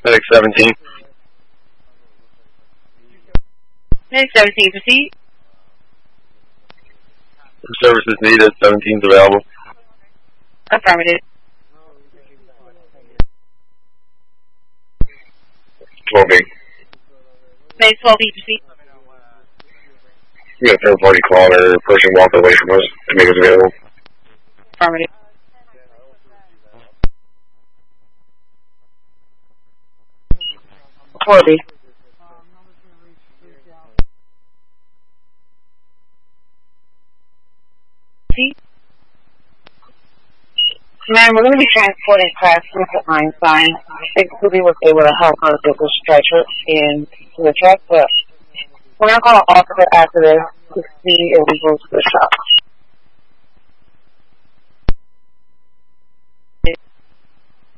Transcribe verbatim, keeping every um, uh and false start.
Medic seventeen. Medic seventeen, proceed. Services needed, seventeen's available. Affirmative. twelve B. Medic twelve B, proceed. We got a third party call or a person walked away from us to make us available. Affirmative. twelve B. See? Ma'am, we're going to be transporting class Lucas Einstein. I think Ruby was able to help her get the stretcher into the truck, but we're going to call an officer after this to see if we go to the shop.